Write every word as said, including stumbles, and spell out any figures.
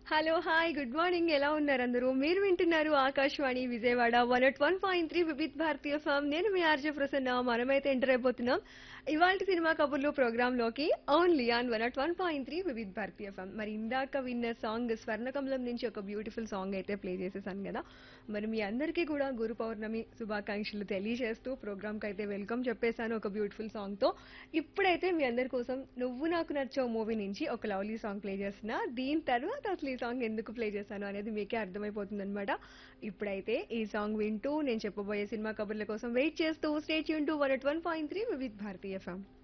hello hi good morning ఎలా ఉన్నారు అందరూ మీరు వింటున్నారు Akashvani Vijayawada one at one point three Vividh Bharatiya form నేను మీ ఆర్జే ప్రసన్న మనమైతే ఎంటర్ అయిపోతున్నాం ఇవాళ సినిమా కబుర్లు ప్రోగ్రామ్ లోకి only on one at one point three Vividh Bharatiya form మరి ఇందాక విన్న సాంగ్ స్వర్ణకమలం నుంచి ఒక బ్యూటిఫుల్ సాంగ్ అయితే ప్లే చేసేసాను కదా మరి మీ అందరికీ కూడా గురు పౌర్ణమి శుభాకాంక్షలు తెలియజేస్తూ ప్రోగ్రామ్ కి అయితే వెల్కమ్ చెప్పేశాను ఒక బ్యూటిఫుల్ సాంగ్ తో ఇప్పుడైతే మీ అందరి కోసం నువ్వు నాకు నచ్చావు మూవీ నుంచి ఒక లవ్లీ సాంగ్ ప్లే చేస్తున్నా దీని తర్వాత అసలు ఈ సాంగ్ ఎందుకు ప్లే చేశాను అనేది మీకే అర్థమైపోతుంది అనమాట ఇప్పుడైతే ఈ సాంగ్ వింటూ నేను చెప్పబోయే సినిమా కబుర్ల కోసం వెయిట్ చేస్తూ stay tune to one at one point three Vividh Bharatiya FM